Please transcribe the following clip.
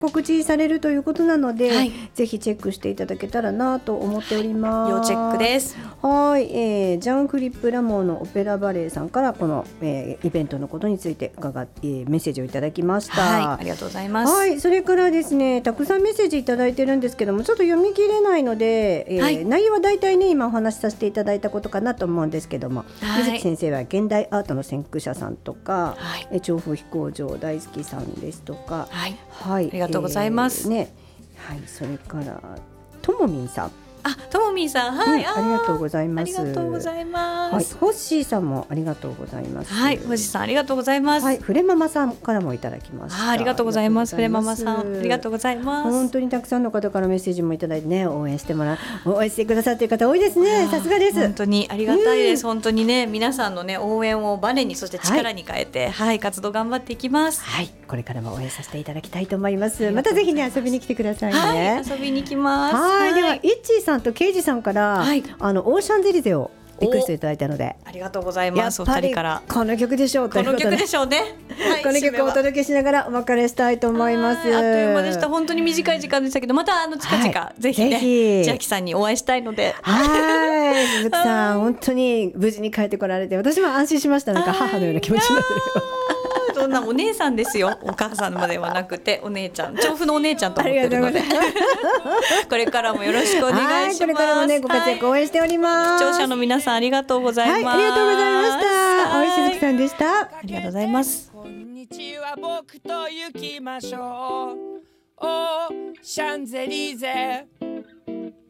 告知されるということなので、 はい、 ぜひチェックしていただけたらなと思っております。 要チェックです。 はい、ジャン・フリップ・ラモーのオペラバレエさんからこの、イベントのことについてメッセージをいただきました。 はい、ありがとうございます。 はい、それからですね、たくさんメッセージいただいてるんですけども、ちょっと読み切れないので、はい、内容はだいたいね今お話しさせていただいたことかなと思うんですけども、 はい、 水木先生は現代アートの先駆者さんとか、 はい、 調布飛行場大好きさんですとか、 はい、 はい、 ありがとうございます。 ね、はい、それからともみんさん、 ともみんさん、はい、 ありがとうございます。 ありがとうございます。 はい、ホッシーさんもありがとうございます。 はい、ホッシーさんありがとうございます。 はい、フレママさんからもいただきました。 ありがとうございます。フレママさんありがとうございます。 本当にたくさんの方からメッセージもいただいてね、応援してくださっている方多いですね。さすがです。 本当にありがたいです。本当にね、皆さんのね応援をバネにそして力に変えて、はい、活動頑張っていきます。 はい、これからも応援させていただきたいと思います。またぜひね遊びに来てくださいね。 はい、遊びに来ます。 はい、ではイッチーさんとケイジさんから、はい、オーシャンゼリゼをリクエストいただいたので、 ありがとうございます。お二人からこの曲でしょうということで、 この曲でしょうね。 はい、この曲をお届けしながらお別れしたいと思います。 あっという間でした。本当に短い時間でしたけど、また近々、はい、ぜひね千秋さんにお会いしたいので、 はい、鈴木さん本当に無事に帰ってこられて、私も安心しました。なんか母のような気持ちになってるよ。 そんなお姉さんですよ。お母さんまではなくてお姉ちゃん、調布のお姉ちゃんと思ってるのでこれからもよろしくお願いします。 これからもねご活躍応援しております。 視聴者の皆さんありがとうございます。 はい、ありがとうございました。青井鈴木さんでした。 ありがとうございます。 こんにちは、僕と行きましょう、オーシャンゼリゼ。